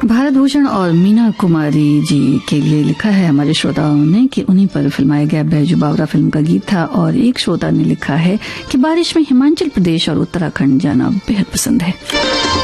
भारत भूषण और मीना कुमारी जी के लिए लिखा है हमारे श्रोताओं ने कि उन्हीं पर फिल्माया गया बैजू बावरा फिल्म का गीत था। और एक श्रोता ने लिखा है कि बारिश में हिमाचल प्रदेश और उत्तराखंड जाना बेहद पसंद है।